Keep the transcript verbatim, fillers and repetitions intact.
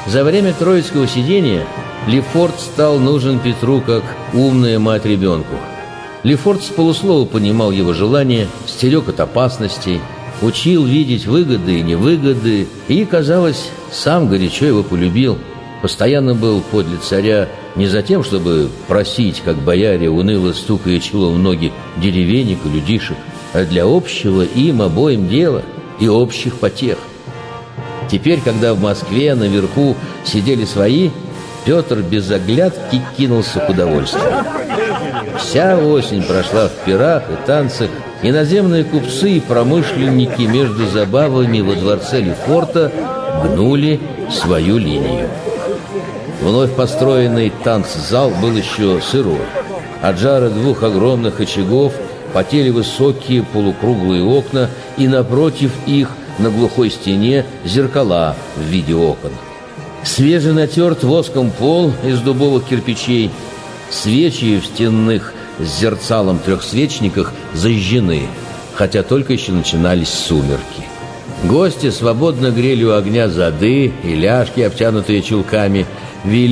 За время троицкого сидения Лефорт стал нужен Петру как умная мать ребенку. Лефорт с полуслова понимал его желания, стерег от опасностей, учил видеть выгоды и невыгоды и, казалось, сам горячо его полюбил. Постоянно был подле царя не за тем, чтобы просить, как бояре, уныло стукая челом в ноги деревенек и людишек, а для общего им обоим дела и общих потех. Теперь, когда в Москве наверху сидели свои, Петр без оглядки кинулся к удовольствию. Вся осень прошла в пирах и танцах. Иноземные купцы и промышленники между забавами во дворце Лефорта гнули свою линию. Вновь построенный танцзал был еще сырой. От жара двух огромных очагов потели высокие полукруглые окна, и напротив их на глухой стене зеркала в виде окон. Свеженатерт воском пол из дубовых кирпичей. Свечи в стенных с зерцалом трехсвечниках зажжены, хотя только еще начинались сумерки. Гости свободно грели у огня зады и ляжки, обтянутые чулками, вели